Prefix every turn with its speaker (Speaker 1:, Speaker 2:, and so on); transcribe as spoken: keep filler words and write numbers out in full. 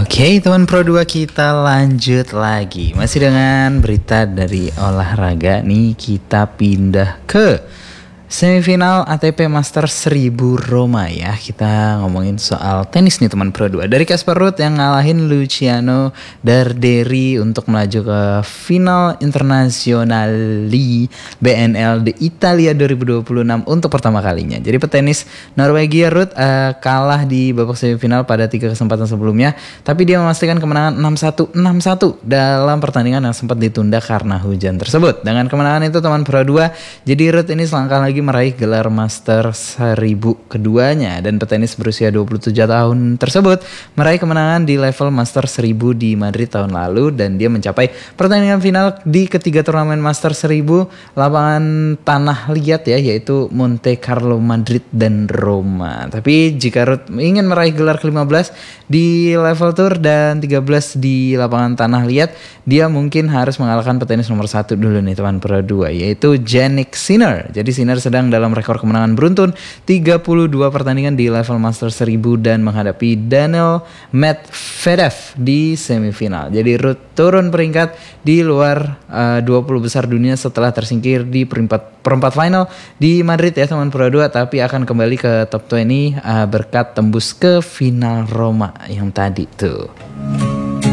Speaker 1: Oke, teman Pro dua, kita lanjut lagi. Masih dengan berita dari olahraga nih, kita pindah ke semifinal A T P Masters seribu Roma ya. Kita ngomongin soal tenis nih teman Pro dua. Dari Casper Ruud yang ngalahin Luciano Darderi untuk melaju ke final internasionali B N L di Italia dua ribu dua puluh enam untuk pertama kalinya. Jadi petenis Norwegia Ruud uh, kalah di babak semifinal pada tiga kesempatan sebelumnya, tapi dia memastikan kemenangan enam satu enam satu dalam pertandingan yang sempat ditunda karena hujan tersebut. Dengan kemenangan itu teman Pro dua, jadi Ruud ini selangkah lagi meraih gelar Master seribu keduanya, dan petenis berusia dua puluh tujuh tahun tersebut meraih kemenangan di level Master seribu di Madrid tahun lalu, dan dia mencapai pertandingan final di ketiga turnamen Master seribu lapangan tanah liat ya, yaitu Monte Carlo, Madrid dan Roma. Tapi jika Ruud ingin meraih gelar ke lima belas di level tour dan tiga belas di lapangan tanah liat, dia mungkin harus mengalahkan petenis nomor satu dulu nih teman Pro dua, yaitu Jannik Sinner. Jadi Sinner sedang dalam rekor kemenangan beruntun tiga puluh dua pertandingan di level Master seribu dan menghadapi Daniil Medvedev di semifinal. Jadi Ruud turun peringkat di luar uh, dua puluh besar dunia setelah tersingkir di perempat perempat final di Madrid ya teman Pro dua, tapi akan kembali ke top dua puluh uh, berkat tembus ke final Roma yang tadi tuh.